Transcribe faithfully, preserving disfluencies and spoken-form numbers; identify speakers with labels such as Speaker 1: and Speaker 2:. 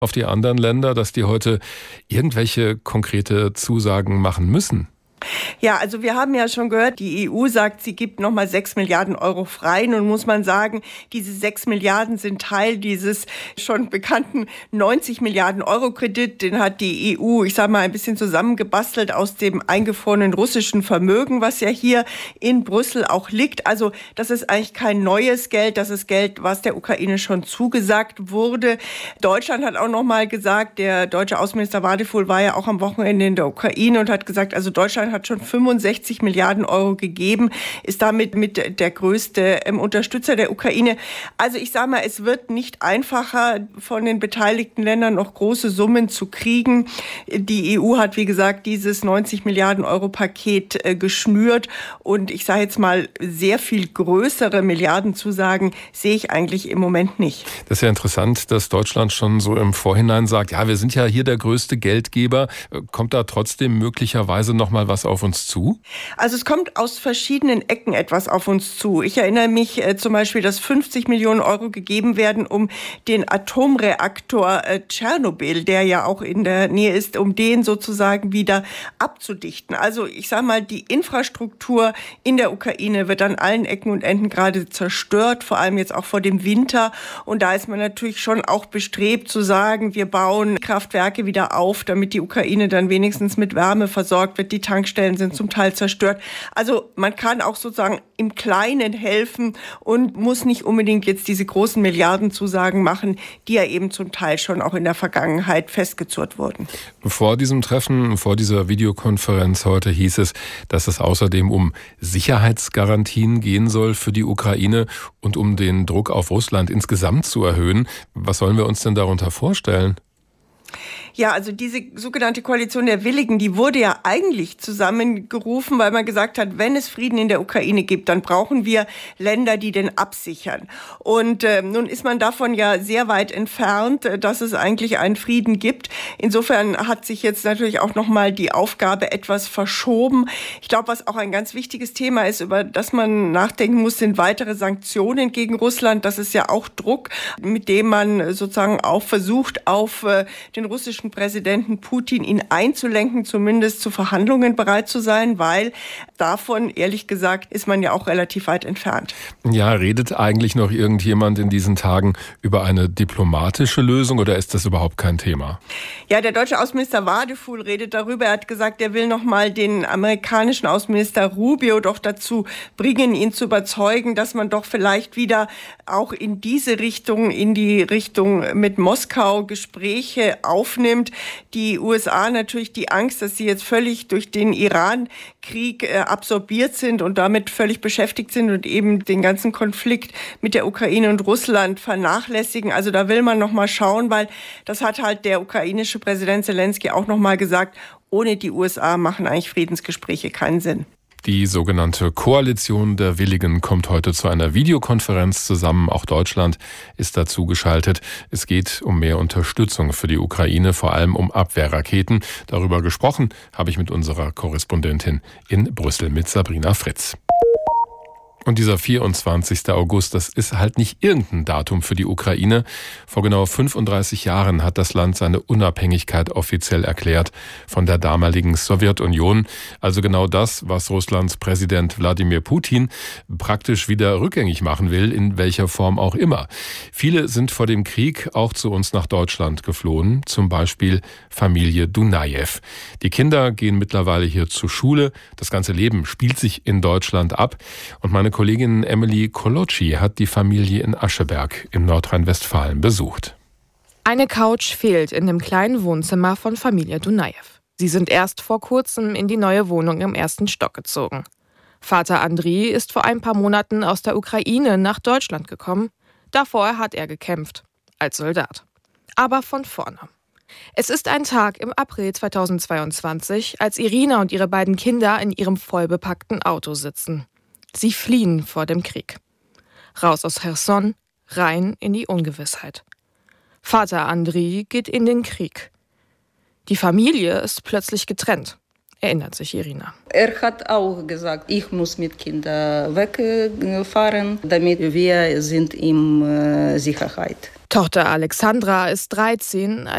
Speaker 1: auf die anderen Länder, dass die heute irgendwelche konkrete Zusagen machen müssen?
Speaker 2: Ja, also wir haben ja schon gehört, die E U sagt, sie gibt nochmal sechs Milliarden Euro frei. Nun muss man sagen, diese sechs Milliarden sind Teil dieses schon bekannten neunzig Milliarden Euro Kredit. Den hat die E U, ich sage mal, ein bisschen zusammengebastelt aus dem eingefrorenen russischen Vermögen, was ja hier in Brüssel auch liegt. Also das ist eigentlich kein neues Geld, das ist Geld, was der Ukraine schon zugesagt wurde. Deutschland hat auch nochmal gesagt, der deutsche Außenminister Wadefuhl war ja auch am Wochenende in der Ukraine und hat gesagt, also Deutschland hat schon fünfundsechzig Milliarden Euro gegeben, ist damit mit der größte ähm, Unterstützer der Ukraine. Also ich sage mal, es wird nicht einfacher, von den beteiligten Ländern noch große Summen zu kriegen. Die E U hat, wie gesagt, dieses neunzig Milliarden Euro Paket äh, geschnürt und ich sage jetzt mal, sehr viel größere Milliardenzusagen sehe ich eigentlich im Moment nicht.
Speaker 1: Das ist ja interessant, dass Deutschland schon so im Vorhinein sagt, ja, wir sind ja hier der größte Geldgeber. Kommt da trotzdem möglicherweise noch mal was auf uns zu?
Speaker 2: Also es kommt aus verschiedenen Ecken etwas auf uns zu. Ich erinnere mich äh, zum Beispiel, dass fünfzig Millionen Euro gegeben werden, um den Atomreaktor äh, Tschernobyl, der ja auch in der Nähe ist, um den sozusagen wieder abzudichten. Also ich sage mal, die Infrastruktur in der Ukraine wird an allen Ecken und Enden gerade zerstört, vor allem jetzt auch vor dem Winter. Und da ist man natürlich schon auch bestrebt zu sagen, wir bauen Kraftwerke wieder auf, damit die Ukraine dann wenigstens mit Wärme versorgt wird. Die Tankstellen sind zum Teil zerstört. Also man kann auch sozusagen im Kleinen helfen und muss nicht unbedingt jetzt diese großen Milliardenzusagen machen, die ja eben zum Teil schon auch in der Vergangenheit festgezurrt wurden.
Speaker 1: Vor diesem Treffen, vor dieser Videokonferenz heute hieß es, dass es außerdem um Sicherheitsgarantien gehen soll für die Ukraine und um den Druck auf Russland insgesamt zu erhöhen. Was sollen wir uns denn darunter vorstellen?
Speaker 2: Ja, also diese sogenannte Koalition der Willigen, die wurde ja eigentlich zusammengerufen, weil man gesagt hat, wenn es Frieden in der Ukraine gibt, dann brauchen wir Länder, die den absichern. Und äh, nun ist man davon ja sehr weit entfernt, dass es eigentlich einen Frieden gibt. Insofern hat sich jetzt natürlich auch nochmal die Aufgabe etwas verschoben. Ich glaube, was auch ein ganz wichtiges Thema ist, über das man nachdenken muss, sind weitere Sanktionen gegen Russland. Das ist ja auch Druck, mit dem man sozusagen auch versucht, auf äh, den russischen Präsidenten Putin, ihn einzulenken, zumindest zu Verhandlungen bereit zu sein, weil davon, ehrlich gesagt, ist man ja auch relativ weit entfernt.
Speaker 1: Ja, redet eigentlich noch irgendjemand in diesen Tagen über eine diplomatische Lösung oder ist das überhaupt kein Thema?
Speaker 2: Ja, der deutsche Außenminister Wadefuhl redet darüber. Er hat gesagt, er will noch mal den amerikanischen Außenminister Rubio doch dazu bringen, ihn zu überzeugen, dass man doch vielleicht wieder auch in diese Richtung, in die Richtung mit Moskau Gespräche aufnimmt. Die U S A natürlich die Angst, dass sie jetzt völlig durch den Iran-Krieg äh, absorbiert sind und damit völlig beschäftigt sind und eben den ganzen Konflikt mit der Ukraine und Russland vernachlässigen. Also da will man noch mal schauen, weil das hat halt der ukrainische Präsident Zelensky auch noch mal gesagt, ohne die U S A machen eigentlich Friedensgespräche keinen Sinn.
Speaker 1: Die sogenannte Koalition der Willigen kommt heute zu einer Videokonferenz zusammen. Auch Deutschland ist dazu geschaltet. Es geht um mehr Unterstützung für die Ukraine, vor allem um Abwehrraketen. Darüber gesprochen habe ich mit unserer Korrespondentin in Brüssel, mit Sabrina Fritz. Und dieser vierundzwanzigster August, das ist halt nicht irgendein Datum für die Ukraine. Vor genau fünfunddreißig Jahren hat das Land seine Unabhängigkeit offiziell erklärt von der damaligen Sowjetunion. Also genau das, was Russlands Präsident Wladimir Putin praktisch wieder rückgängig machen will, in welcher Form auch immer. Viele sind vor dem Krieg auch zu uns nach Deutschland geflohen, zum Beispiel Familie Dunajew. Die Kinder gehen mittlerweile hier zur Schule. Das ganze Leben spielt sich in Deutschland ab. Und meine Kollegin Emily Kolocsi hat die Familie in Ascheberg in Nordrhein-Westfalen besucht.
Speaker 3: Eine Couch fehlt in dem kleinen Wohnzimmer von Familie Dunajew. Sie sind erst vor kurzem in die neue Wohnung im ersten Stock gezogen. Vater Andriy ist vor ein paar Monaten aus der Ukraine nach Deutschland gekommen. Davor hat er gekämpft, als Soldat. Aber von vorne. Es ist ein Tag im April zweitausendzweiundzwanzig, als Irina und ihre beiden Kinder in ihrem vollbepackten Auto sitzen. Sie fliehen vor dem Krieg. Raus aus Cherson, rein in die Ungewissheit. Vater Andriy geht in den Krieg. Die Familie ist plötzlich getrennt, erinnert sich Irina.
Speaker 4: Er hat auch gesagt, ich muss mit Kindern wegfahren, damit wir sind in Sicherheit.
Speaker 3: Tochter Alexandra ist dreizehn,